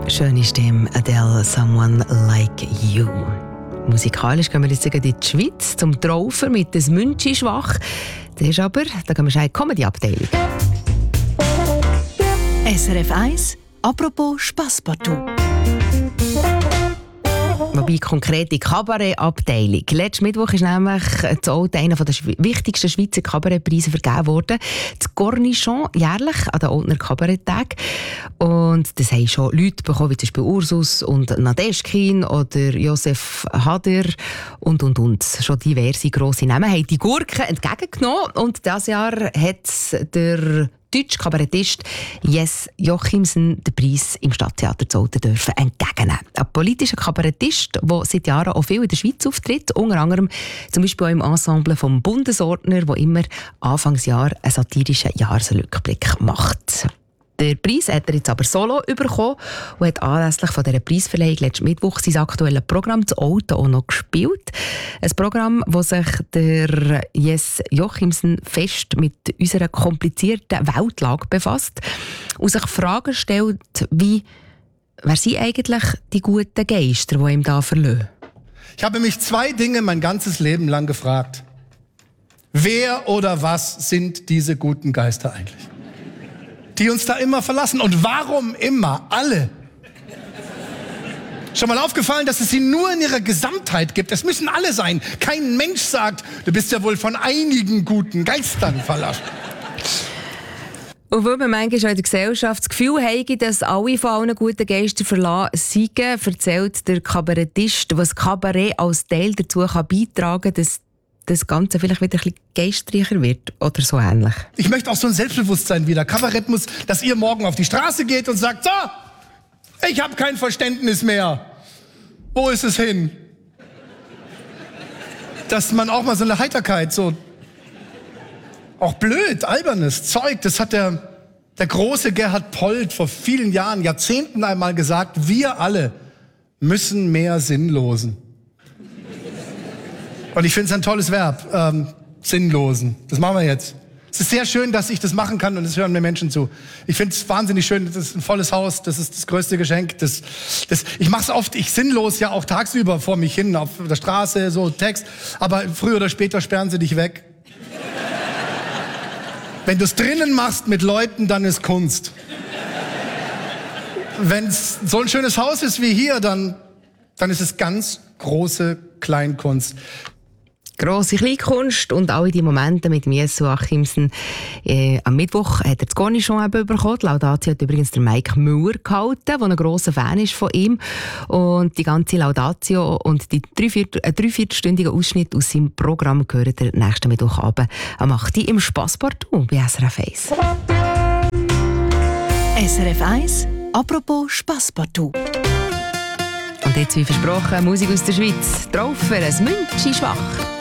Schöne Stimme, Adele, Someone Like You. Musikalisch gehen wir jetzt in die Schweiz zum Traufer mit «Das Münchi schwach». Das ist aber, da gehen wir schon in die Comedy-Abteilung. SRF 1, apropos Spasspartout. Wobei konkret die Kabarett-Abteilung. Letzten Mittwoch ist nämlich das Alte einer der wichtigsten Schweizer Kabarettpreise vergeben worden. Das Cornichon, jährlich an den Oldner Kabaretttag. Und das haben schon Leute bekommen, wie zum Beispiel Ursus und Nadeschkin oder Josef Hader und. Schon diverse grosse Namen haben die Gurken entgegengenommen. Und dieses Jahr hat der deutsche Kabarettist Jes Jochimsen den Preis im Stadttheater zu Olten dürfen entgegennehmen. Ein politischer Kabarettist, der seit Jahren auch viel in der Schweiz auftritt, unter anderem zum Beispiel auch im Ensemble vom Bundesordner, der immer Anfangsjahr einen satirischen Jahresrückblick macht. Der Preis hat er jetzt aber solo bekommen und hat anlässlich von dieser Preisverleihung letzten Mittwoch sein aktuelles Programm zu Olten auch noch gespielt. Ein Programm, das sich der Jes Jochimsen fest mit unserer komplizierten Weltlage befasst und sich Fragen stellt, wie wer sind eigentlich die guten Geister, die ihm da verlassen? Ich habe mich 2 Dinge mein ganzes Leben lang gefragt. Wer oder was sind diese guten Geister eigentlich? Die uns da immer verlassen. Und warum immer alle? Schon mal aufgefallen, dass es sie nur in ihrer Gesamtheit gibt? Es müssen alle sein. Kein Mensch sagt, du bist ja wohl von einigen guten Geistern verlassen. Und weil man manchmal auch in der Gesellschaft das Gefühl hat, dass alle von allen guten Geistern verlassen sind, erzählt der Kabarettist, was Kabarett als Teil dazu beitragen kann, dass das Ganze vielleicht wieder ein bisschen geistreicher wird oder so ähnlich. Ich möchte auch so ein Selbstbewusstsein wieder. Kabarett muss, dass ihr morgen auf die Straße geht und sagt, so, ich habe kein Verständnis mehr. Wo ist es hin? Dass man auch mal so eine Heiterkeit, so auch blöd, albernes Zeug, das hat der große Gerhard Polt vor vielen Jahren, Jahrzehnten einmal gesagt, wir alle müssen mehr Sinnlosen. Und ich finde es ein tolles Verb, Sinnlosen. Das machen wir jetzt. Es ist sehr schön, dass ich das machen kann und es hören mir Menschen zu. Ich finde es wahnsinnig schön, das ist ein volles Haus, das ist das größte Geschenk. Ich mache es oft, ich sinnlos ja auch tagsüber vor mich hin, auf der Straße, so Text. Aber früher oder später sperren sie dich weg. Wenn du es drinnen machst mit Leuten, dann ist Kunst. Wenn es so ein schönes Haus ist wie hier, dann ist es ganz große Kleinkunst. Grosse Kleinkunst und alle die Momente mit Jes Jochimsen. Am Mittwoch hat er das Cornichon eben bekommen. Die Laudatio hat übrigens der Mike Müller gehalten, der ein grosser Fan ist von ihm. Und die ganze Laudatio und die 3/4-stündige Ausschnitt aus seinem Programm gehören der nächsten Mittwochabend am 8. Uhr im Spasspartout bei SRF 1. SRF 1, apropos Spasspartout. Und jetzt, wie versprochen, Musik aus der Schweiz. Traufer, ein Münchi schwach.